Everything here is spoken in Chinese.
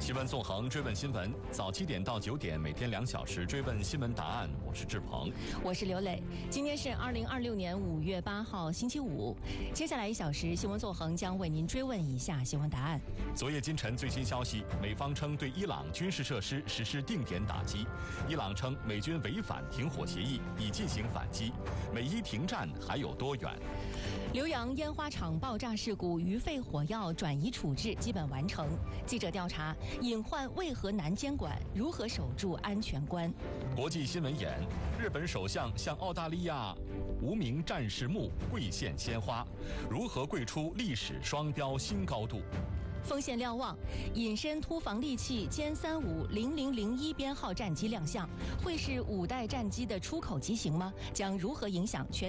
新闻纵横，追问新闻，早7点到9点，每天2小时追问新闻答案。我是志鹏， 我是刘磊。今天是2026年5月8号，星期五。接下来1小时，新闻纵横将为您追问以下新闻答案。 昨夜今晨最新消息，美方称对伊朗军事设施实施定点打击。伊朗称美军违反停火协议，已进行反击。美伊停战还有多远？ 浏阳烟花厂爆炸事故余废火药转移处置基本完成。记者调查，隐患为何难监管？如何守住安全关？ 国际新闻眼：日本首相向澳大利亚无名战士墓跪献鲜花，如何跪出历史双标新高度？ 锋线瞭望，隐身突防利器歼350001编号战机亮相，会是5代战机的出口机型吗？将如何影响全